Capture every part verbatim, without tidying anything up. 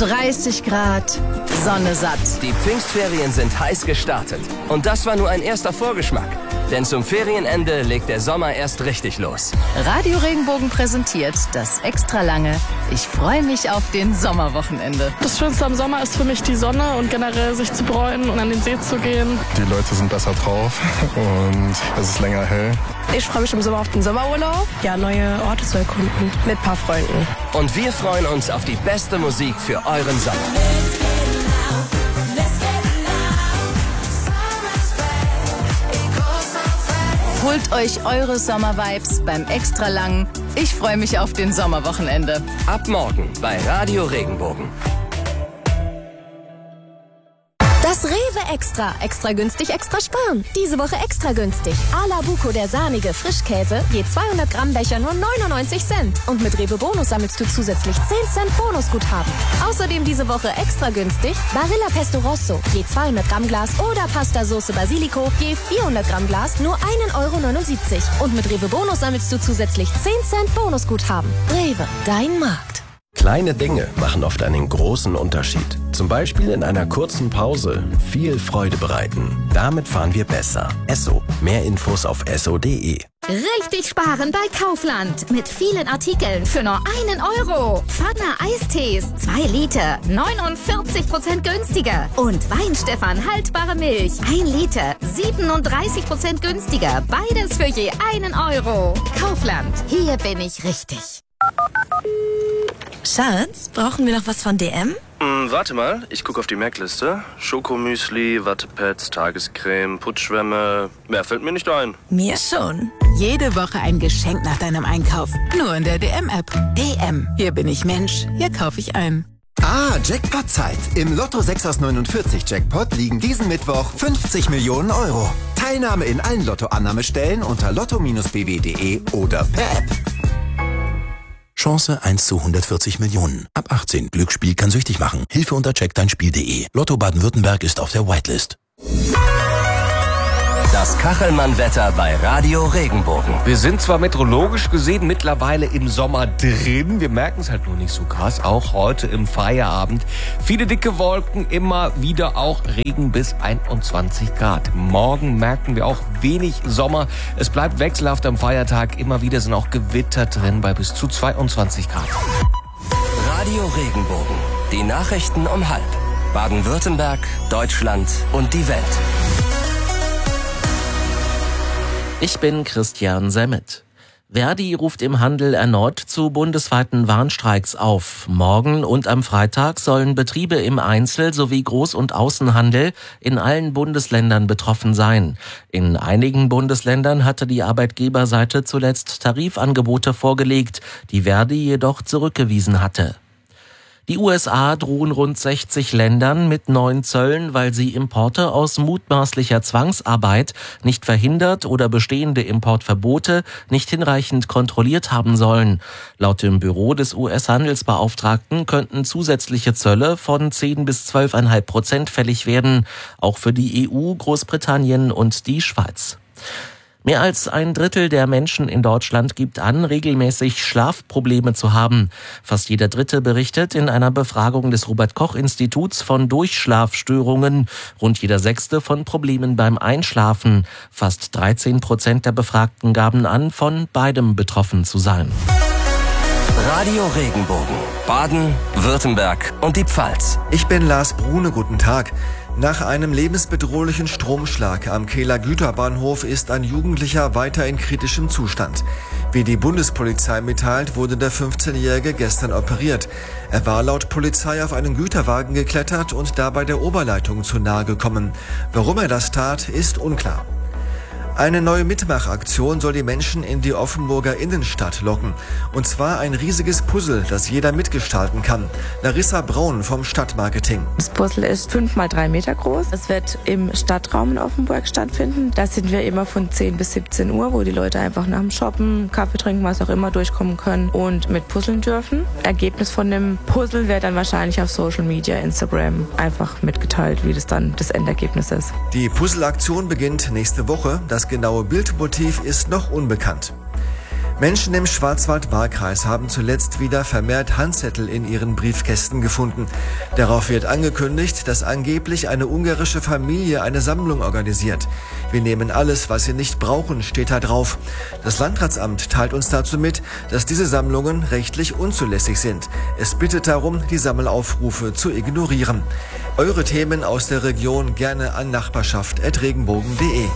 dreißig Grad, Sonne satt. Die Pfingstferien sind heiß gestartet. Und das war nur ein erster Vorgeschmack. Denn zum Ferienende legt der Sommer erst richtig los. Radio Regenbogen präsentiert das extra lange Ich freue mich auf den Sommerwochenende. Das Schönste am Sommer ist für mich die Sonne und generell sich zu bräunen und an den See zu gehen. Die Leute sind besser drauf und es ist länger hell. Ich freue mich im Sommer auf den Sommerurlaub. Ja, neue Orte zu erkunden mit ein paar Freunden. Und wir freuen uns auf die beste Musik für euren Sommer. Holt euch eure Sommervibes beim extra langen Ich freue mich auf den Sommerwochenende. Ab morgen bei Radio Regenbogen. Das Rewe Extra. Extra günstig, extra sparen. Diese Woche extra günstig. A la Buco, der sahnige Frischkäse. Je zweihundert Gramm Becher nur neunundneunzig Cent. Und mit Rewe Bonus sammelst du zusätzlich zehn Cent Bonusguthaben. Außerdem diese Woche extra günstig. Barilla Pesto Rosso. Je zweihundert Gramm Glas oder Pasta Soße Basilico. Je vierhundert Gramm Glas nur ein Euro neunundsiebzig. Und mit Rewe Bonus sammelst du zusätzlich zehn Cent Bonusguthaben. Rewe, dein Markt. Kleine Dinge machen oft einen großen Unterschied. Zum Beispiel in einer kurzen Pause viel Freude bereiten. Damit fahren wir besser. Esso. Mehr Infos auf esso punkt de. Richtig sparen bei Kaufland. Mit vielen Artikeln für nur einen Euro. Pfanne Eistees, zwei Liter, neunundvierzig Prozent günstiger. Und Weinstefan haltbare Milch, ein Liter, siebenunddreißig Prozent günstiger. Beides für je einen Euro. Kaufland, hier bin ich richtig. Schatz, brauchen wir noch was von D M? Hm, warte mal, ich gucke auf die Merkliste. Schokomüsli, Wattepads, Tagescreme, Putzschwämme. Mehr fällt mir nicht ein. Mir schon. Jede Woche ein Geschenk nach deinem Einkauf. Nur in der D M-App. D M, hier bin ich Mensch, hier kaufe ich ein. Ah, Jackpot-Zeit. Im Lotto sechs aus neunundvierzig Jackpot liegen diesen Mittwoch fünfzig Millionen Euro. Teilnahme in allen Lotto-Annahmestellen unter lotto Bindestrich b w punkt de oder per App. Chance eins zu hundertvierzig Millionen. Ab achtzehn. Glücksspiel kann süchtig machen. Hilfe unter check dein Spiel punkt de. Lotto Baden-Württemberg ist auf der Whitelist. Das Kachelmann-Wetter bei Radio Regenbogen. Wir sind zwar meteorologisch gesehen mittlerweile im Sommer drin, wir merken es halt nur nicht so krass, auch heute im Feierabend. Viele dicke Wolken, immer wieder auch Regen bis einundzwanzig Grad. Morgen merken wir auch wenig Sommer. Es bleibt wechselhaft am Feiertag, immer wieder sind auch Gewitter drin bei bis zu zweiundzwanzig Grad. Radio Regenbogen, die Nachrichten um halb. Baden-Württemberg, Deutschland und die Welt. Ich bin Christian Semmet. Verdi ruft im Handel erneut zu bundesweiten Warnstreiks auf. Morgen und am Freitag sollen Betriebe im Einzel- sowie Groß- und Außenhandel in allen Bundesländern betroffen sein. In einigen Bundesländern hatte die Arbeitgeberseite zuletzt Tarifangebote vorgelegt, die Verdi jedoch zurückgewiesen hatte. Die U S A drohen rund sechzig Ländern mit neuen Zöllen, weil sie Importe aus mutmaßlicher Zwangsarbeit nicht verhindert oder bestehende Importverbote nicht hinreichend kontrolliert haben sollen. Laut dem Büro des U S-Handelsbeauftragten könnten zusätzliche Zölle von zehn bis zwölf Komma fünf Prozent fällig werden, auch für die E U, Großbritannien und die Schweiz. Mehr als ein Drittel der Menschen in Deutschland gibt an, regelmäßig Schlafprobleme zu haben. Fast jeder Dritte berichtet in einer Befragung des Robert-Koch-Instituts von Durchschlafstörungen, rund jeder Sechste von Problemen beim Einschlafen. Fast dreizehn Prozent der Befragten gaben an, von beidem betroffen zu sein. Radio Regenbogen, Baden, Württemberg und die Pfalz. Ich bin Lars Brune, guten Tag. Nach einem lebensbedrohlichen Stromschlag am Kehler Güterbahnhof ist ein Jugendlicher weiter in kritischem Zustand. Wie die Bundespolizei mitteilt, wurde der fünfzehnjährige gestern operiert. Er war laut Polizei auf einen Güterwagen geklettert und dabei der Oberleitung zu nahe gekommen. Warum er das tat, ist unklar. Eine neue Mitmachaktion soll die Menschen in die Offenburger Innenstadt locken. Und zwar ein riesiges Puzzle, das jeder mitgestalten kann. Larissa Braun vom Stadtmarketing. Das Puzzle ist fünf mal drei Meter groß. Es wird im Stadtraum in Offenburg stattfinden. Da sind wir immer von zehn bis siebzehn Uhr, wo die Leute einfach nach dem Shoppen, Kaffee trinken, was auch immer, durchkommen können und mit puzzeln dürfen. Ergebnis von dem Puzzle wird dann wahrscheinlich auf Social Media, Instagram einfach mitgeteilt, wie das dann das Endergebnis ist. Die Puzzleaktion beginnt nächste Woche. Das Das genaue Bildmotiv ist noch unbekannt. Menschen im Schwarzwald-Baar-Kreis haben zuletzt wieder vermehrt Handzettel in ihren Briefkästen gefunden. Darauf wird angekündigt, dass angeblich eine ungarische Familie eine Sammlung organisiert. Wir nehmen alles, was Sie nicht brauchen, steht da drauf. Das Landratsamt teilt uns dazu mit, dass diese Sammlungen rechtlich unzulässig sind. Es bittet darum, die Sammelaufrufe zu ignorieren. Eure Themen aus der Region gerne an nachbarschaft at regenbogen punkt de.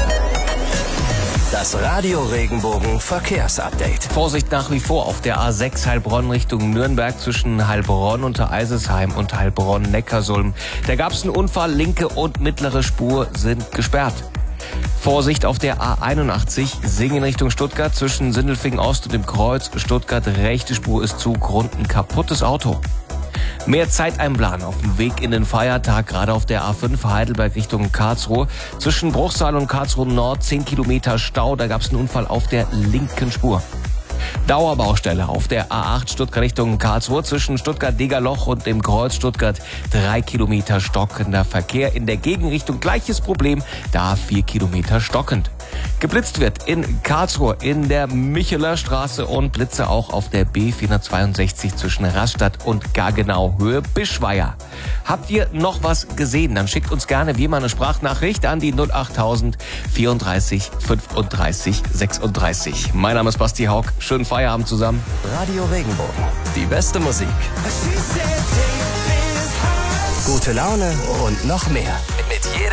Das Radio Regenbogen Verkehrsupdate. Vorsicht nach wie vor auf der A sechs Heilbronn Richtung Nürnberg zwischen Heilbronn und Eisesheim und Heilbronn-Neckarsulm. Da gab es einen Unfall, linke und mittlere Spur sind gesperrt. Vorsicht auf der A einundachtzig, Singen Richtung Stuttgart zwischen Sindelfingen Ost und dem Kreuz Stuttgart. Rechte Spur ist zu, Grund ein kaputtes Auto. Mehr Zeit einplanen auf dem Weg in den Feiertag, gerade auf der A fünf Heidelberg Richtung Karlsruhe. Zwischen Bruchsal und Karlsruhe Nord zehn Kilometer Stau, da gab es einen Unfall auf der linken Spur. Dauerbaustelle auf der A acht Stuttgart Richtung Karlsruhe zwischen Stuttgart-Degerloch und dem Kreuz Stuttgart. Drei Kilometer stockender Verkehr. In der Gegenrichtung gleiches Problem, da vier Kilometer stockend. Geblitzt wird in Karlsruhe in der Micheler Straße und Blitze auch auf der B vierhundertzweiundsechzig zwischen Rastatt und Gaggenau Höhe Bischweier. Habt ihr noch was gesehen? Dann schickt uns gerne wie immer eine Sprachnachricht an die null achttausend vierunddreißig fünfunddreißig sechsunddreißig. Mein Name ist Basti Haug. Schönen Feierabend zusammen. Radio Regenbogen. Die beste Musik. Gute Laune und noch mehr. Mit jedem